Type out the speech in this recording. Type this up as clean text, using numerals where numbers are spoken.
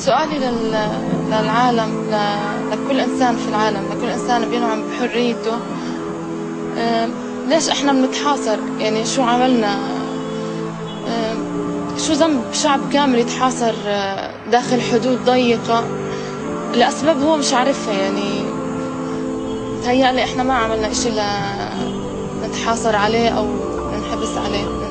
سؤالي للعالم، لكل إنسان في العالم، لكل إنسان بينعم بحريته، ليش إحنا بنتحاصر؟ يعني شو عملنا؟ شو ذنب شعب كامل يتحاصر داخل حدود ضيقة لأسباب هو مش عارفها؟ يعني تهيألي إحنا ما عملنا إشي لنتحاصر عليه أو ننحبس عليه.